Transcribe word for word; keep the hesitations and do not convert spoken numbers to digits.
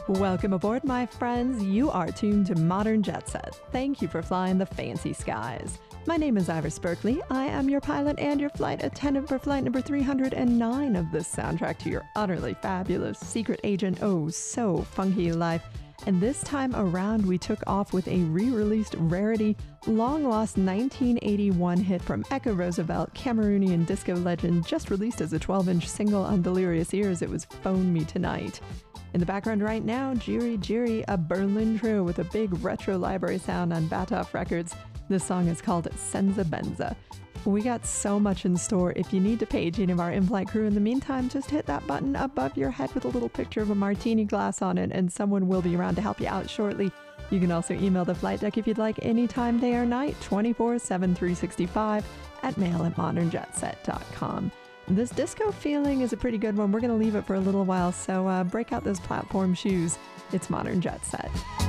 Welcome aboard, my friends. You are tuned to Modern Jet Set. Thank you for flying the fancy skies. My name is Iris Berkeley. I am your pilot and your flight attendant for flight number three hundred nine of this soundtrack to your utterly fabulous secret agent, oh so funky life. And this time around, we took off with a re-released rarity, long-lost nineteen eighty-one hit from Echo Roosevelt, Cameroonian disco legend, just released as a twelve inch single on Delirious Ears. It was Phone Me Tonight. In the background right now, Jiri Jiri, a Berlin trio with a big retro library sound on Batoff Records. This song is called Senza Benza. We got so much in store. If you need to page any of our in-flight crew in the meantime, just hit that button above your head with a little picture of a martini glass on it, and someone will be around to help you out shortly. You can also email the flight deck if you'd like, anytime, day or night, twenty-four seven, three sixty-five, at mail at modern jet set dot com. This disco feeling is a pretty good one. We're going to leave it for a little while, so uh, break out those platform shoes. It's Modern Jet Set.